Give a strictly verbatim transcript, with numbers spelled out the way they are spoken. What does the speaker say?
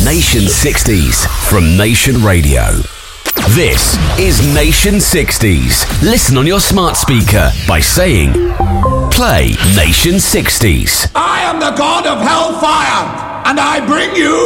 Nation sixties from Nation Radio. This is Nation sixties. Listen on your smart speaker by saying, play Nation sixties. I am the god of hellfire, and I bring you